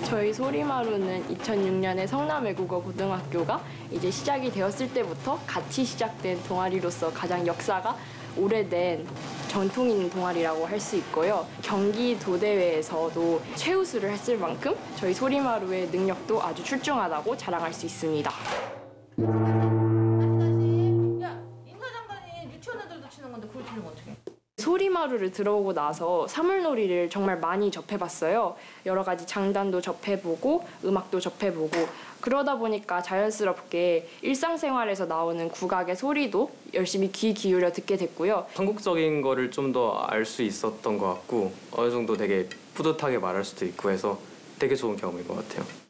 저희 소리마루는 2006년에 성남외국어고등학교가 이제 시작이 되었을 때부터 같이 시작된 동아리로서 가장 역사가 오래된 전통 있는 동아리라고 할 수 있고요. 경기도대회에서도 최우수를 했을 만큼 저희 소리마루의 능력도 아주 출중하다고 자랑할 수 있습니다. 야, 임 사장관이 유치원 애들도 치는 건데 그걸 치면 어떡해? 소리마루를 들어오고 나서 사물놀이를 정말 많이 접해봤어요. 여러 가지 장단도 접해보고 음악도 접해보고 그러다 보니까 자연스럽게 일상생활에서 나오는 국악의 소리도 열심히 귀 기울여 듣게 됐고요. 한국적인 거를 좀 더 알 수 있었던 것 같고 어느 정도 되게 뿌듯하게 말할 수도 있고 해서 되게 좋은 경험인 것 같아요.